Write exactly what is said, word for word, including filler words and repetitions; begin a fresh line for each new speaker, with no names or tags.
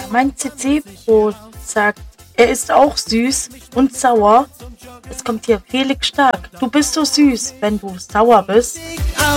Mein C C-Brot sagt, er ist auch süß und sauer. Es kommt hier Felix Stark. Du bist so süß, wenn du sauer bist.